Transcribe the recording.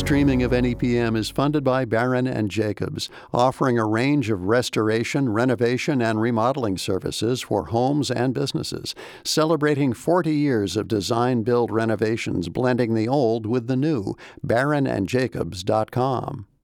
streaming of NEPM is funded by Barron and Jacobs, offering a range of restoration, renovation, and remodeling services for homes and businesses, celebrating 40 years of design-build renovations, blending the old with the new. BarronandJacobs.com.